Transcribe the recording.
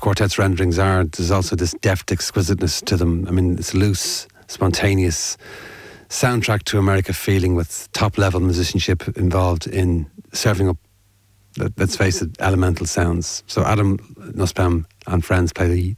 quartet's renderings are, there's also this deft exquisiteness to them. I mean, it's loose, spontaneous soundtrack to America feeling with top-level musicianship involved in serving up, let's face it, elemental sounds. So Adam Nussbaum and friends play